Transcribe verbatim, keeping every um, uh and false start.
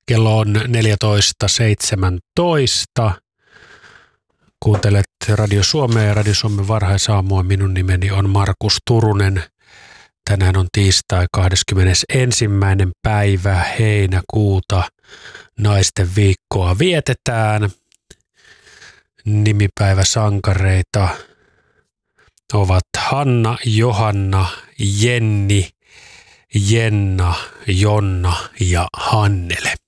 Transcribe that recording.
Kello on neljätoista seitsemäntoista. Kuuntelet Radio Suomea ja Radio Suomen varhaisaamua. Minun nimeni on Markus Turunen. Tänään on tiistai kahdeskymmenesensimmäinen päivä heinäkuuta. Naisten viikkoa vietetään. Nimipäiväsankareita ovat Hanna, Johanna, Jenni, Jenna, Jonna ja Hannele.